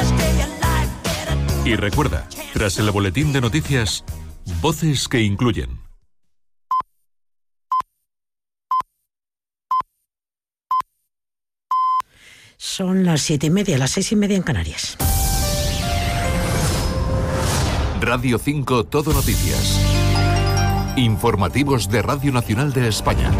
Y recuerda, tras el boletín de noticias, voces que incluyen. Son las 7:30, las 6:30 en Canarias. Radio 5 Todo Noticias. Informativos de Radio Nacional de España.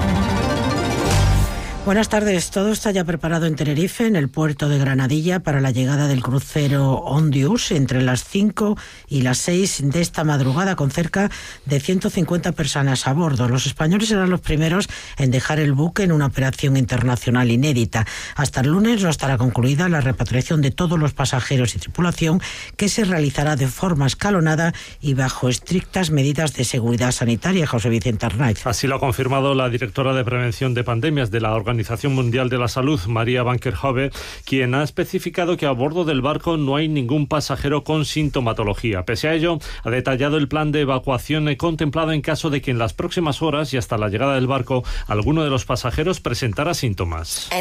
Buenas tardes. Todo está ya preparado en Tenerife, en el puerto de Granadilla, para la llegada del crucero Ondius entre las 5 y las 6 de esta madrugada, con cerca de 150 personas a bordo. Los españoles serán los primeros en dejar el buque en una operación internacional inédita. Hasta el lunes no estará concluida la repatriación de todos los pasajeros y tripulación, que se realizará de forma escalonada y bajo estrictas medidas de seguridad sanitaria. José Vicente Arnaiz. Así lo ha confirmado la directora de Prevención de Pandemias de la Organización Mundial de la Salud, María Van Kerkhove, quien ha especificado que a bordo del barco no hay ningún pasajero con sintomatología. Pese a ello, ha detallado el plan de evacuación contemplado en caso de que en las próximas horas y hasta la llegada del barco alguno de los pasajeros presentara síntomas.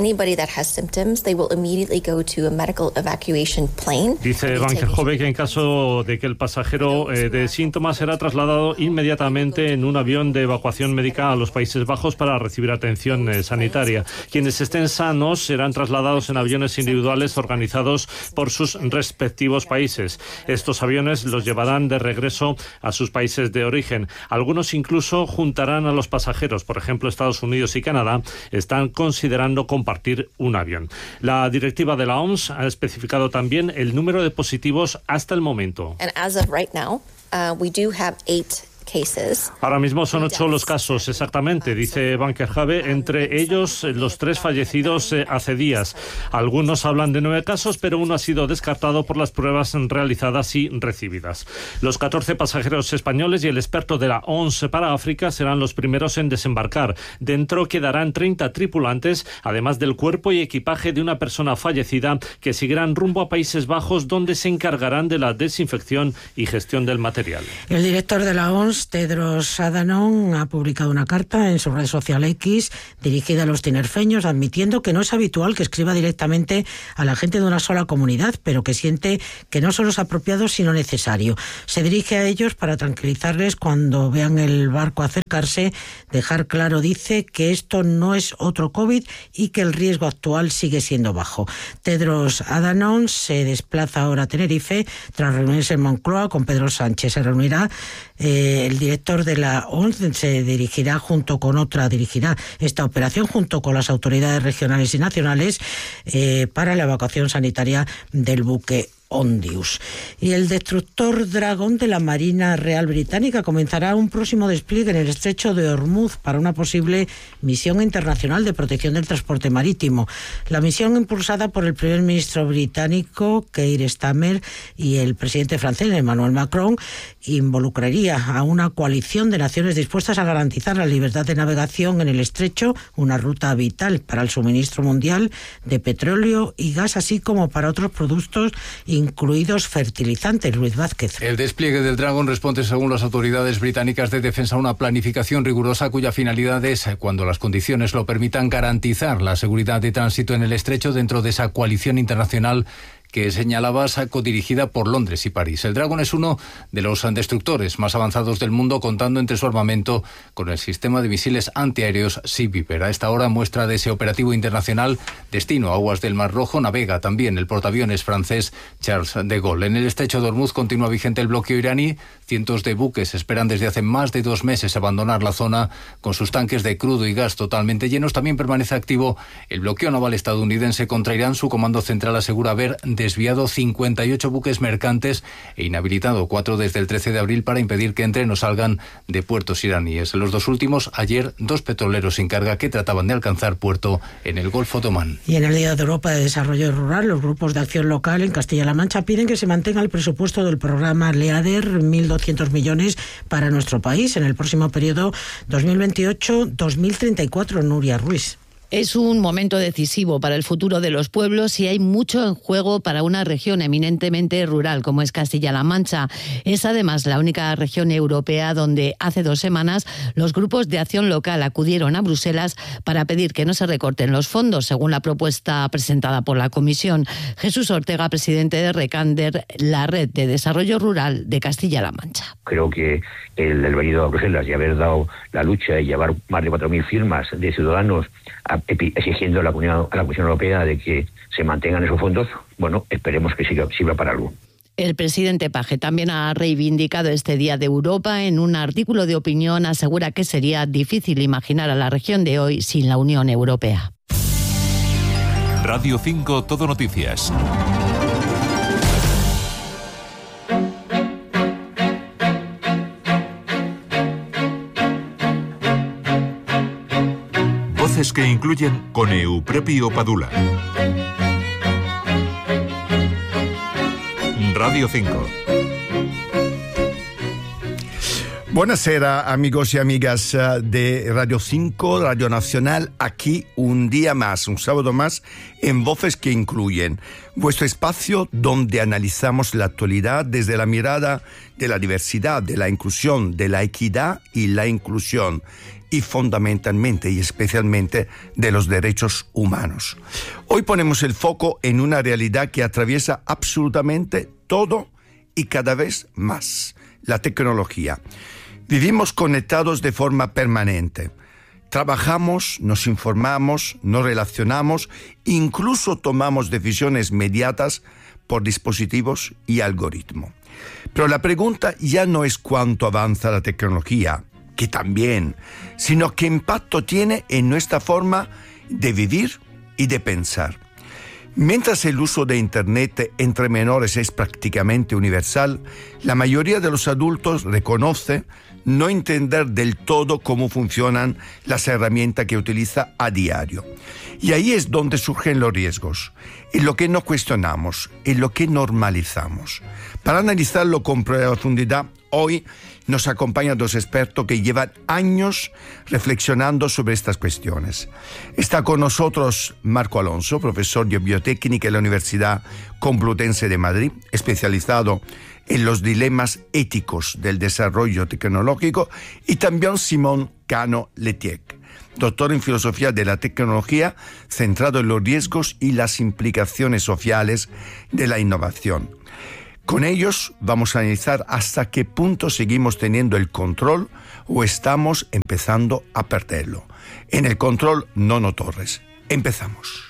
Dice Van Kerkhove que en caso de que el pasajero de síntomas será trasladado inmediatamente en un avión de evacuación médica a los Países Bajos para recibir atención sanitaria. Quienes estén sanos serán trasladados en aviones individuales organizados por sus respectivos países. Estos aviones los llevarán de regreso a sus países de origen. Algunos incluso juntarán a los pasajeros. Por ejemplo, Estados Unidos y Canadá están considerando compartir un avión. La directiva de la OMS ha especificado también el número de positivos hasta el momento. Ahora mismo son 8 los casos exactamente, dice Van Kerkhove, entre ellos los 3 fallecidos hace días. Algunos hablan de 9 casos, pero uno ha sido descartado por las pruebas realizadas y recibidas. Los 14 pasajeros españoles y el experto de la OMS para África serán los primeros en desembarcar. Dentro quedarán 30 tripulantes, además del cuerpo y equipaje de una persona fallecida, que seguirán rumbo a Países Bajos, donde se encargarán de la desinfección y gestión del material. El director de la OMS, Tedros Adhanom, ha publicado una carta en su red social X dirigida a los tinerfeños, admitiendo que no es habitual que escriba directamente a la gente de una sola comunidad, pero que siente que no solo es apropiado sino necesario. Se dirige a ellos para tranquilizarles cuando vean el barco acercarse, dejar claro, dice, que esto no es otro COVID y que el riesgo actual sigue siendo bajo. Tedros Adhanom se desplaza ahora a Tenerife tras reunirse en Moncloa con Pedro Sánchez. Se reunirá el director de la OMS, dirigirá esta operación junto con las autoridades regionales y nacionales para la evacuación sanitaria del buque Ondius. Y el destructor Dragon de la Marina Real Británica comenzará un próximo despliegue en el estrecho de Hormuz para una posible misión internacional de protección del transporte marítimo. La misión, impulsada por el primer ministro británico Keir Starmer y el presidente francés Emmanuel Macron, involucraría a una coalición de naciones dispuestas a garantizar la libertad de navegación en el estrecho, una ruta vital para el suministro mundial de petróleo y gas, así como para otros productos incluidos fertilizantes. Luis Vázquez. El despliegue del Dragon responde, según las autoridades británicas de defensa, a una planificación rigurosa cuya finalidad es, cuando las condiciones lo permitan, garantizar la seguridad de tránsito en el estrecho dentro de esa coalición internacional que señalabas, codirigida por Londres y París. El Dragon es uno de los destructores más avanzados del mundo, contando entre su armamento con el sistema de misiles antiaéreos Sea Viper. A esta hora, muestra de ese operativo internacional destino a aguas del Mar Rojo, navega también el portaaviones francés Charles de Gaulle. En el estrecho de Hormuz continúa vigente el bloqueo iraní. Cientos de buques esperan desde hace más de 2 meses abandonar la zona con sus tanques de crudo y gas totalmente llenos. También permanece activo el bloqueo naval estadounidense contra Irán. Su comando central asegura haber desviado 58 buques mercantes e inhabilitado 4 desde el 13 de abril para impedir que entren o salgan de puertos iraníes. Los 2 últimos, ayer, 2 petroleros sin carga que trataban de alcanzar puerto en el Golfo de Omán. Y en el Día de Europa de Desarrollo Rural, los grupos de acción local en Castilla-La Mancha piden que se mantenga el presupuesto del programa LEADER, 1.200 millones para nuestro país en el próximo periodo 2028-2034. Nuria Ruiz. Es un momento decisivo para el futuro de los pueblos y hay mucho en juego para una región eminentemente rural como es Castilla-La Mancha. Es además la única región europea donde hace 2 semanas los grupos de acción local acudieron a Bruselas para pedir que no se recorten los fondos, según la propuesta presentada por la Comisión. Jesús Ortega, presidente de Recander, la red de desarrollo rural de Castilla-La Mancha. Creo que el venido a Bruselas y haber dado la lucha y llevar más de 4.000 firmas de ciudadanos exigiendo a la Comisión Europea de que se mantengan esos fondos, bueno, esperemos que sirva para algo. El presidente Page también ha reivindicado este Día de Europa. En un artículo de opinión asegura que sería difícil imaginar a la región de hoy sin la Unión Europea. Radio 5 Todo Noticias. Voces que incluyen con Euprepio Padula. Radio 5. Buonasera amigos y amigas de Radio 5, Radio Nacional, aquí un día más, un sábado más, en Voces que Incluyen, vuestro espacio donde analizamos la actualidad desde la mirada de la diversidad, de la inclusión, de la equidad y la inclusión, y fundamentalmente y especialmente de los derechos humanos. Hoy ponemos el foco en una realidad que atraviesa absolutamente todo y cada vez más, la tecnología. Vivimos conectados de forma permanente. Trabajamos, nos informamos, nos relacionamos, incluso tomamos decisiones inmediatas por dispositivos y algoritmos. Pero la pregunta ya no es cuánto avanza la tecnología, que también, sino qué impacto tiene en nuestra forma de vivir y de pensar. Mientras el uso de Internet entre menores es prácticamente universal, la mayoría de los adultos reconoce no entender del todo cómo funcionan las herramientas que utiliza a diario. Y ahí es donde surgen los riesgos, en lo que no cuestionamos, en lo que normalizamos. Para analizarlo con profundidad, hoy nos acompañan 2 expertos que llevan años reflexionando sobre estas cuestiones. Está con nosotros Marco Alonso, profesor de biotécnica en la Universidad Complutense de Madrid, especializado en los dilemas éticos del desarrollo tecnológico, y también Simón Cano Letiec, doctor en filosofía de la tecnología, centrado en los riesgos y las implicaciones sociales de la innovación. Con ellos vamos a analizar hasta qué punto seguimos teniendo el control o estamos empezando a perderlo. En el control, Nono Torres. Empezamos.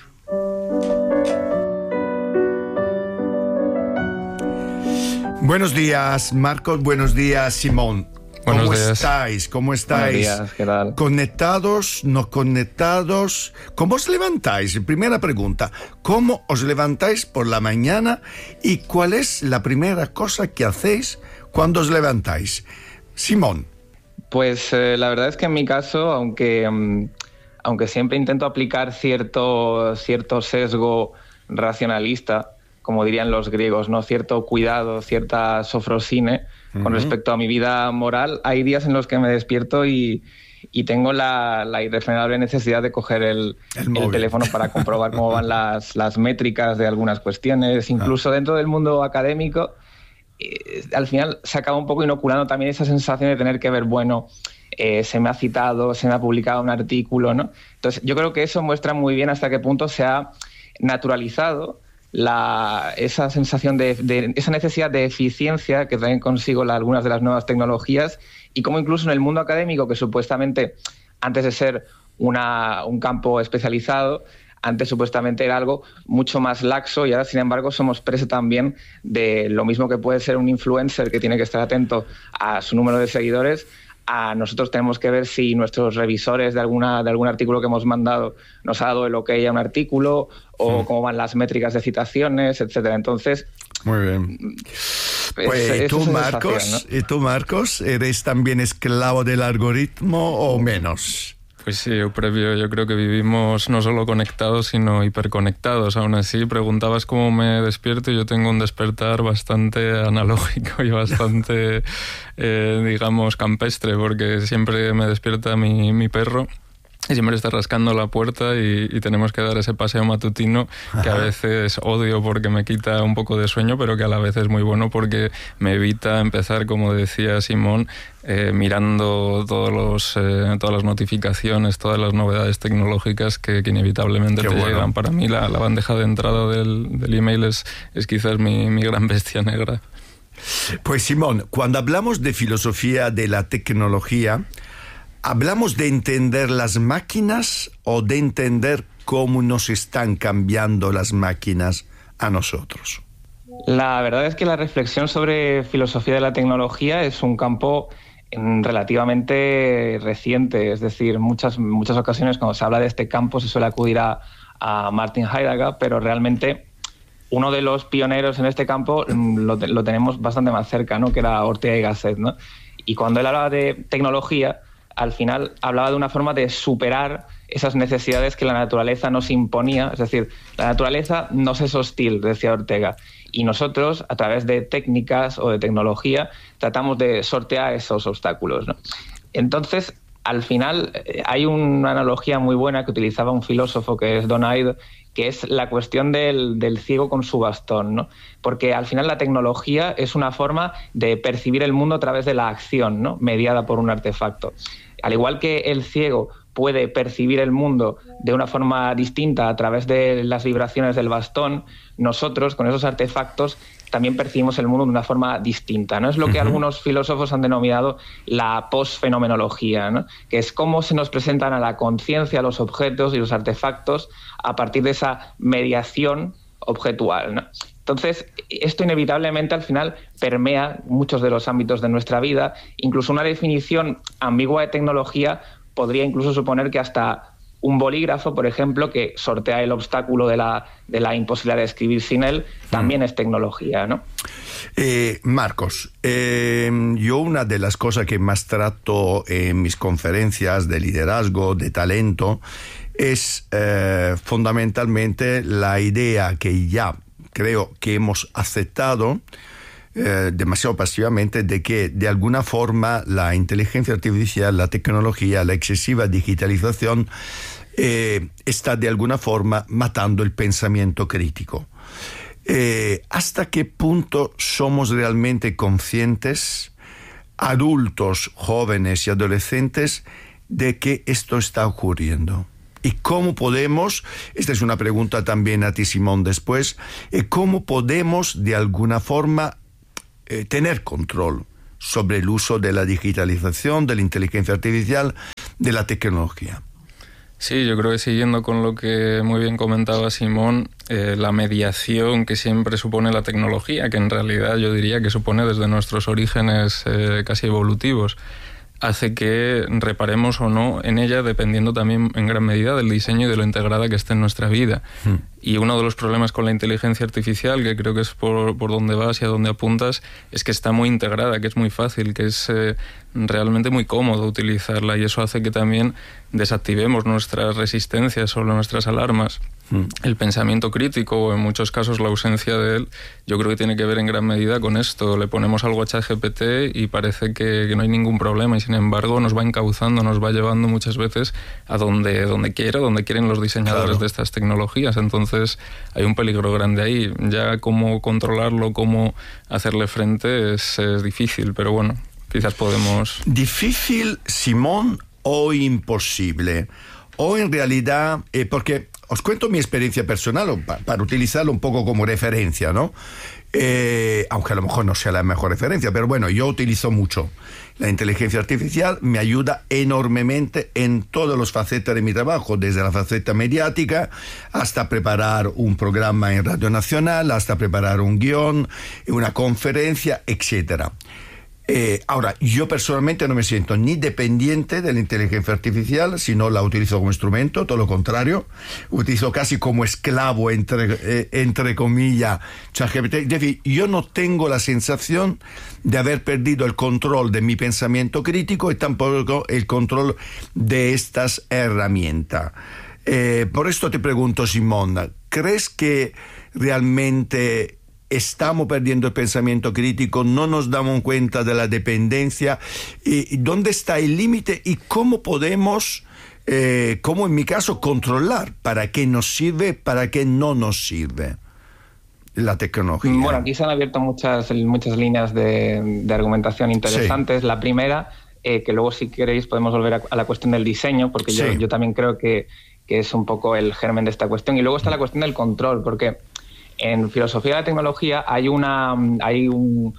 Buenos días, Marcos. Buenos días, Simón. Buenos días. ¿Cómo estáis? Buenos días, ¿qué tal? ¿Conectados, no conectados? ¿Cómo os levantáis? Primera pregunta, ¿cómo os levantáis por la mañana y cuál es la primera cosa que hacéis cuando os levantáis? Simón. Pues la verdad es que en mi caso, aunque siempre intento aplicar cierto sesgo racionalista, como dirían los griegos, ¿no? Cierto cuidado, cierta sofrosine con respecto a mi vida moral, hay días en los que me despierto y tengo la irrefrenable necesidad de coger el teléfono para comprobar cómo van las métricas de algunas cuestiones. Incluso dentro del mundo académico, al final se acaba un poco inoculando también esa sensación de tener que ver, se me ha citado, se me ha publicado un artículo, ¿no? Entonces, yo creo que eso muestra muy bien hasta qué punto se ha naturalizado esa sensación de esa necesidad de eficiencia que traen consigo algunas de las nuevas tecnologías, y cómo incluso en el mundo académico, que supuestamente antes de ser un campo especializado, antes supuestamente era algo mucho más laxo, y ahora sin embargo somos presa también de lo mismo que puede ser un influencer que tiene que estar atento a su número de seguidores. A nosotros tenemos que ver si nuestros revisores de algún artículo que hemos mandado nos ha dado el ok a un artículo, o cómo van las métricas de citaciones, etcétera. Entonces, muy bien. Pues ¿tú, Marcos, eres también esclavo del algoritmo o menos? Pues sí, yo creo que vivimos no solo conectados, sino hiperconectados. Aún así, preguntabas cómo me despierto, y yo tengo un despertar bastante analógico y bastante, digamos, campestre, porque siempre me despierta mi perro. y siempre está rascando la puerta y tenemos que dar ese paseo matutino que a veces odio porque me quita un poco de sueño, pero que a la vez es muy bueno porque me evita empezar, como decía Simón, mirando todas las notificaciones, todas las novedades tecnológicas que inevitablemente te llegan. Para mí la bandeja de entrada del email es quizás mi gran bestia negra. Pues Simón, cuando hablamos de filosofía de la tecnología, ¿hablamos de entender las máquinas o de entender cómo nos están cambiando las máquinas a nosotros? La verdad es que la reflexión sobre filosofía de la tecnología es un campo relativamente reciente. Es decir, muchas ocasiones cuando se habla de este campo se suele acudir a Martin Heidegger, pero realmente uno de los pioneros en este campo lo tenemos bastante más cerca, ¿no? Que era Ortega y Gasset, ¿no? Y cuando él hablaba de tecnología, al final hablaba de una forma de superar esas necesidades que la naturaleza nos imponía. Es decir, la naturaleza nos es hostil, decía Ortega, y nosotros, a través de técnicas o de tecnología, tratamos de sortear esos obstáculos, ¿no? Entonces, al final, hay una analogía muy buena que utilizaba un filósofo que es Don Aid, que es la cuestión del ciego con su bastón, ¿no? Porque al final la tecnología es una forma de percibir el mundo a través de la acción, ¿no? Mediada por un artefacto. Al igual que el ciego puede percibir el mundo de una forma distinta a través de las vibraciones del bastón, nosotros, con esos artefactos, también percibimos el mundo de una forma distinta, ¿no? Es lo que algunos filósofos han denominado la posfenomenología, ¿no? Que es cómo se nos presentan a la conciencia los objetos y los artefactos a partir de esa mediación objetual, ¿no? Entonces, esto inevitablemente al final permea muchos de los ámbitos de nuestra vida. Incluso una definición ambigua de tecnología podría incluso suponer que hasta un bolígrafo, por ejemplo, que sortea el obstáculo de la imposibilidad de escribir sin él, también es tecnología, ¿no? Marcos, yo una de las cosas que más trato en mis conferencias de liderazgo, de talento, es fundamentalmente la idea que ya creo que hemos aceptado demasiado pasivamente, de que de alguna forma la inteligencia artificial, la tecnología, la excesiva digitalización está de alguna forma matando el pensamiento crítico. ¿Hasta qué punto somos realmente conscientes, adultos, jóvenes y adolescentes, de que esto está ocurriendo? ¿Y cómo podemos, esta es una pregunta también a ti, Simón, después, cómo podemos de alguna forma tener control sobre el uso de la digitalización, de la inteligencia artificial, de la tecnología? Sí, yo creo que siguiendo con lo que muy bien comentaba Simón, la mediación que siempre supone la tecnología, que en realidad yo diría que supone desde nuestros orígenes casi evolutivos, hace que reparemos o no en ella dependiendo también en gran medida del diseño y de lo integrada que esté en nuestra vida. Y uno de los problemas con la inteligencia artificial, que creo que es por donde vas y a donde apuntas, es que está muy integrada, que es muy fácil, que es realmente muy cómodo utilizarla, y eso hace que también desactivemos nuestras resistencias o nuestras alarmas. El pensamiento crítico, o en muchos casos la ausencia de él, yo creo que tiene que ver en gran medida con esto. Le ponemos algo a ChatGPT y parece que no hay ningún problema, y sin embargo nos va encauzando, nos va llevando muchas veces a donde quieren los diseñadores de estas tecnologías. Entonces hay un peligro grande ahí. Ya cómo controlarlo, cómo hacerle frente es difícil, pero bueno, quizás podemos... ¿Difícil, Simón, o imposible? O en realidad, porque os cuento mi experiencia personal para utilizarlo un poco como referencia, ¿no? Aunque a lo mejor no sea la mejor referencia, pero bueno, yo utilizo mucho la inteligencia artificial. Me ayuda enormemente en todas las facetas de mi trabajo, desde la faceta mediática hasta preparar un programa en Radio Nacional, hasta preparar un guión, una conferencia, etcétera. Ahora, yo personalmente no me siento ni dependiente de la inteligencia artificial, sino la utilizo como instrumento, todo lo contrario. Utilizo casi como esclavo, entre comillas, ChatGPT. Es decir, yo no tengo la sensación de haber perdido el control de mi pensamiento crítico y tampoco el control de estas herramientas. Por esto te pregunto, Simón, ¿crees que realmente estamos perdiendo el pensamiento crítico, no nos damos cuenta de la dependencia? ¿Y dónde está el límite y cómo podemos como en mi caso, controlar para qué nos sirve, para qué no nos sirve la tecnología. Bueno, aquí se han abierto muchas líneas de argumentación interesantes. Sí. La primera, que luego si queréis podemos volver a la cuestión del diseño, porque sí, yo también creo que es un poco el germen de esta cuestión. Y luego está la cuestión del control, porque en filosofía de la tecnología hay un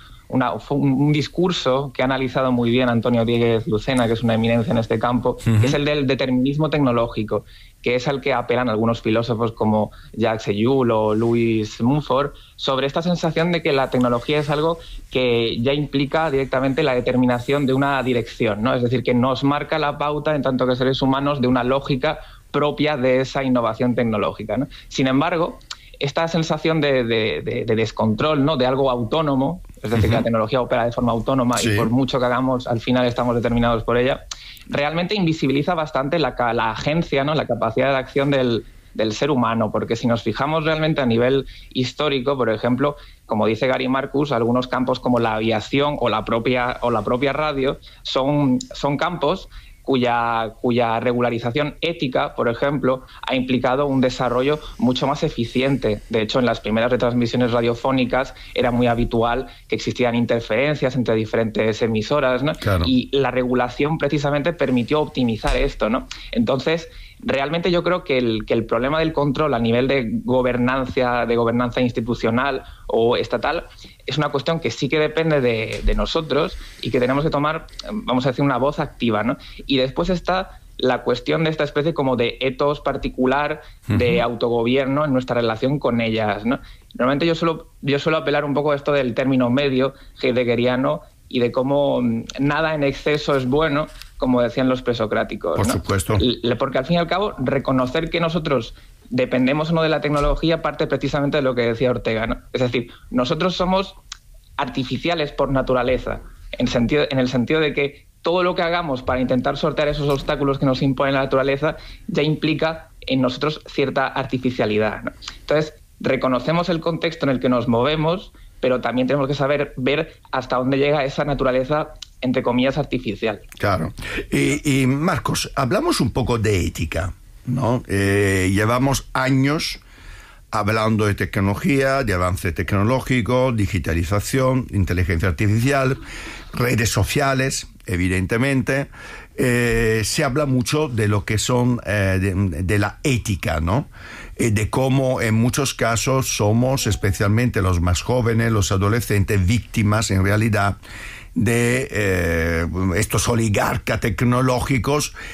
discurso que ha analizado muy bien Antonio Dieguez Lucena, que es una eminencia en este campo, que es el del determinismo tecnológico, que es al que apelan algunos filósofos como Jacques Ellul o Louis Mumford, sobre esta sensación de que la tecnología es algo que ya implica directamente la determinación de una dirección, ¿no? Es decir, que nos marca la pauta en tanto que seres humanos de una lógica propia de esa innovación tecnológica, ¿no? Sin embargo, esta sensación de descontrol, ¿no? De algo autónomo, es decir, que la tecnología opera de forma autónoma y por mucho que hagamos, al final estamos determinados por ella, realmente invisibiliza bastante la agencia, ¿no? La capacidad de acción del ser humano, porque si nos fijamos realmente a nivel histórico, por ejemplo, como dice Gary Marcus, algunos campos como la aviación o la propia radio son campos cuya regularización ética, por ejemplo, ha implicado un desarrollo mucho más eficiente. De hecho, en las primeras retransmisiones radiofónicas era muy habitual que existieran interferencias entre diferentes emisoras, ¿no? Claro. Y la regulación precisamente permitió optimizar esto, ¿no? Entonces, realmente yo creo que el problema del control a nivel de gobernanza institucional o estatal es una cuestión que sí que depende de nosotros y que tenemos que tomar, vamos a decir, una voz activa, ¿no? Y después está la cuestión de esta especie como de etos particular de autogobierno en nuestra relación con ellas, ¿no? Normalmente yo suelo apelar un poco a esto del término medio heideggeriano y de cómo nada en exceso es bueno, como decían los presocráticos, Por ¿no? supuesto. Porque al fin y al cabo, reconocer que nosotros dependemos o no de la tecnología parte precisamente de lo que decía Ortega, ¿no? Es decir, nosotros somos artificiales por naturaleza, en el sentido de que todo lo que hagamos para intentar sortear esos obstáculos que nos impone la naturaleza ya implica en nosotros cierta artificialidad, ¿no? Entonces, reconocemos el contexto en el que nos movemos, pero también tenemos que saber ver hasta dónde llega esa naturaleza, entre comillas, artificial. Claro. Y Marcos, hablamos un poco de ética, ¿no? Llevamos años hablando de tecnología, de avance tecnológico, digitalización, inteligencia artificial, redes sociales, evidentemente. Se habla mucho de lo que son de la ética, ¿no? De cómo en muchos casos somos, especialmente los más jóvenes, los adolescentes, víctimas en realidad de estos oligarcas tecnológicos